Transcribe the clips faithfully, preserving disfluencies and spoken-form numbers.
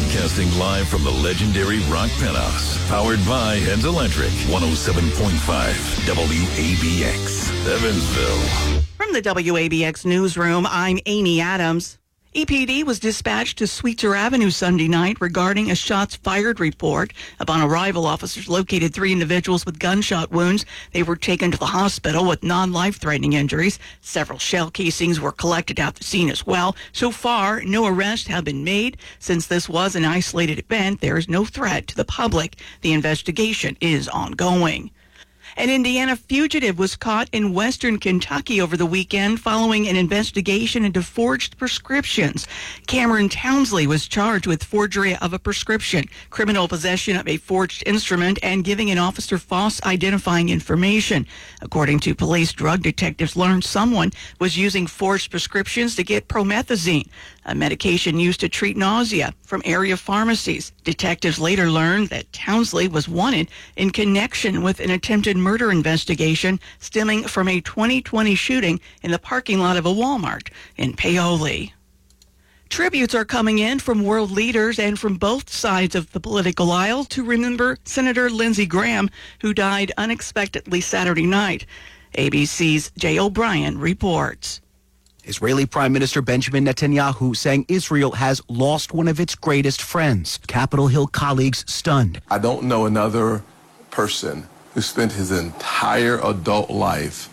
Broadcasting live from the legendary Rock Penthouse. Powered by Heads Electric. one oh seven point five W A B X, Evansville. From the W A B X newsroom, I'm Amy Adams. E P D was dispatched to Sweetser Avenue Sunday night regarding a shots fired report. Upon arrival, officers located three individuals with gunshot wounds. They were taken to the hospital with non-life-threatening injuries. Several shell casings were collected at the scene as well. So far, no arrests have been made. Since this was an isolated event, there is no threat to the public. The investigation is ongoing. An Indiana fugitive was caught in western Kentucky over the weekend following an investigation into forged prescriptions. Cameron Townsley was charged with forgery of a prescription, criminal possession of a forged instrument, and giving an officer false identifying information. According to police, drug detectives learned someone was using forged prescriptions to get promethazine, a medication used to treat nausea, from area pharmacies. Detectives later learned that Townsley was wanted in connection with an attempted murder investigation stemming from a twenty twenty shooting in the parking lot of a Walmart in Paoli. Tributes are coming in from world leaders and from both sides of the political aisle to remember Senator Lindsey Graham, who died unexpectedly Saturday night. A B C's Jay O'Brien reports. Israeli Prime Minister Benjamin Netanyahu saying Israel has lost one of its greatest friends. Capitol Hill colleagues stunned. I don't know another person who spent his entire adult life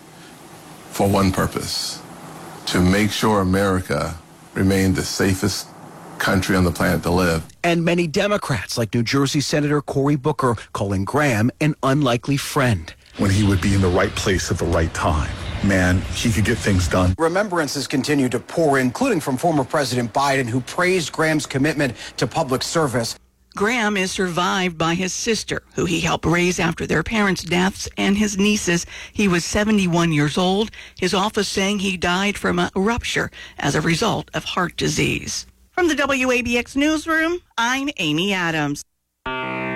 for one purpose: to make sure America remained the safest country on the planet to live. And many Democrats, like New Jersey Senator Cory Booker, calling Graham an unlikely friend. When he would be in the right place at the right time, man, he could get things done. Remembrances continue to pour in, including from former President Biden, who praised Graham's commitment to public service. Graham is survived by his sister, who he helped raise after their parents' deaths, and his nieces. He was seventy-one years old. His office saying he died from a rupture as a result of heart disease. From the W A B X newsroom, I'm Amy Adams.